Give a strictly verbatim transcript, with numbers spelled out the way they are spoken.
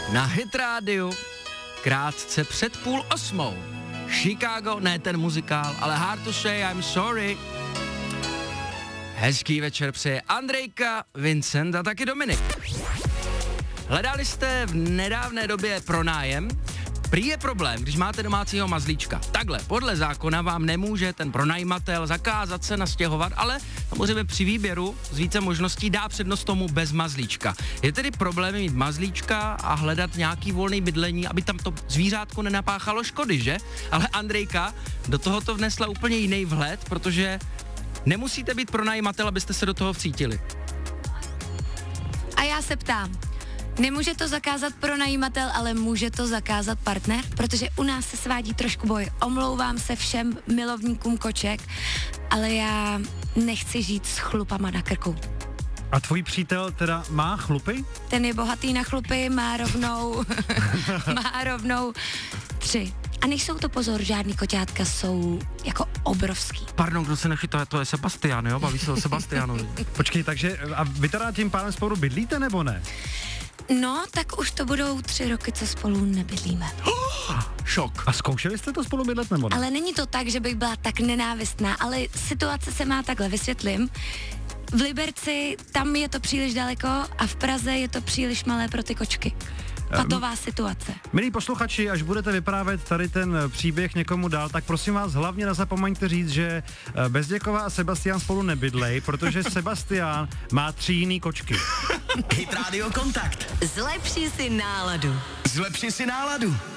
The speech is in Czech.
na Hit rádiu krátce před půl osmou. Chicago, ne ten muzikál, ale Hard to Say I'm Sorry. Hezký večer přeje Andrejka, Vincent a taky Dominik. Hledali jste v nedávné době pronájem? Prý je problém, když máte domácího mazlíčka. Takhle, podle zákona vám nemůže ten pronajímatel zakázat se nastěhovat, ale samozřejmě při výběru z více možností dá přednost tomu bez mazlíčka. Je tedy problém mít mazlíčka a hledat nějaký volný bydlení, aby tam to zvířátko nenapáchalo škody, že? Ale Andrejka do tohoto vnesla úplně jiný vhled, protože nemusíte být pronajímatel, abyste se do toho vcítili. A já se ptám, nemůže to zakázat pronajímatel, ale může to zakázat partner? Protože u nás se svádí trošku boj. Omlouvám se všem milovníkům koček, ale já nechci žít s chlupama na krku. A tvůj přítel teda má chlupy? Ten je bohatý na chlupy, má rovnou, má rovnou tři. A nejsou to, pozor, žádný koťátka, jsou jako obrovský. Pardon, kdo se nechytá, to je Sebastian, jo? Baví se o Sebastianovi. Počkej, takže a vy teda tím pádem spolu bydlíte, nebo ne? No, tak už to budou tři roky, co spolu nebydlíme. Oh, šok. A zkoušeli jste to spolu bydlet, nebo ne? Ale není to tak, že bych byla tak nenávistná, ale situace se má takhle, vysvětlím. V Liberci, tam je to příliš daleko a v Praze je to příliš malé pro ty kočky. Patová situace. Milí posluchači, až budete vyprávět tady ten příběh někomu dál, tak prosím vás hlavně nezapomeňte říct, že Bezděková a Sebastian spolu nebydlej, protože Sebastian má tři jiný kočky. Hit Radio Kontakt. Zlepši si náladu. Zlepši si náladu.